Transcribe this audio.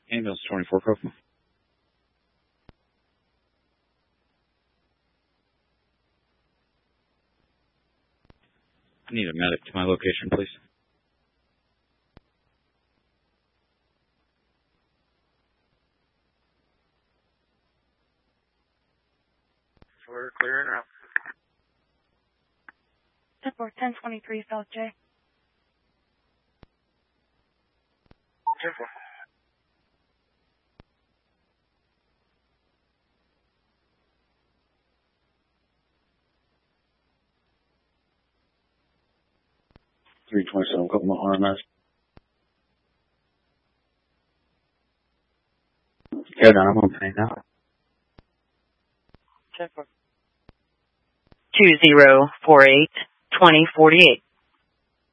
Ambulance 24 Kokomo. I need a medic to my location, please. We're clearing out. 10-4, 1023 South J. 10-4. $327 Kokomo RMS. Yeah, I'm on pain now. 10-4. 2048 2048.